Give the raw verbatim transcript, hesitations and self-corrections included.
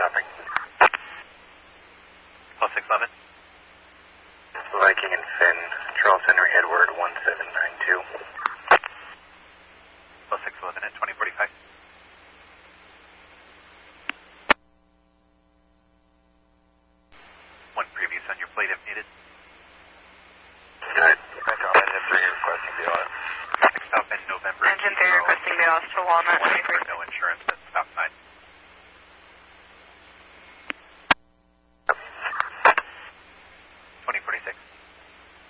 stopping. Plus six eleven. Viking and Finn, Charles Henry Edward one seven nine two. Plus six eleven at twenty forty-five. One previous on your plate if needed. Good. Engine three requesting the auto. Stop in November. Engine three requesting the auto to Walnut twenty-three. No insurance.